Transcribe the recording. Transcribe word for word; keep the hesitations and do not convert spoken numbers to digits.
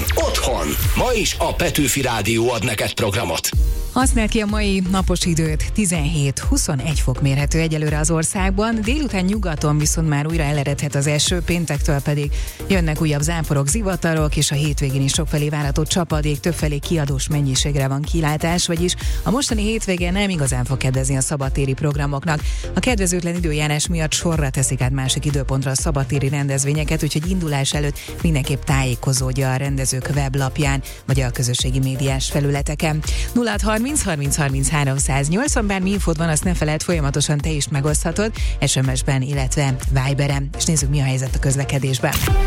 otthon. Ma is a Petőfi Rádió ad neked programot. Használd ki a mai napos időt, tizenhét-huszonegy fok mérhető egyelőre az országban, délután nyugaton viszont már újra eleredhet az eső, péntektől pedig jönnek újabb záporok, zivatarok, és a hétvégén is sokfelé várható csapadék, többfelé kiadós mennyiségre van kilátás, vagyis a mostani hétvége nem igazán fog kedvezni a szabadtéri programoknak. A kedvezőtlen időjárás miatt sorra teszik át másik időpontra a szabadtéri rendezvényeket, úgyhogy indulás előtt mindenképp tájékozódja a rendezők weblapján, vagy a közösségi médiás felületeken. nulla harminc harminc harminc háromszáznyolcvan, bármi infód van, azt ne feledd, folyamatosan te is megoszthatod es em es-ben, illetve Viberen. És nézzük, mi a helyzet a közlekedésben.